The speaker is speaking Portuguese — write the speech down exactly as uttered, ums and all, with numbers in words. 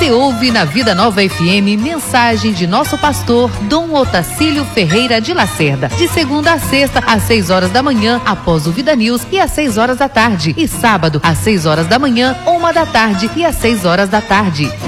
Você ouve na Vida Nova F M mensagem de nosso pastor Dom Otacílio Ferreira de Lacerda, de segunda a sexta às seis horas da manhã após o Vida News e às seis horas da tarde, e sábado às seis horas da manhã, uma da tarde e às seis horas da tarde.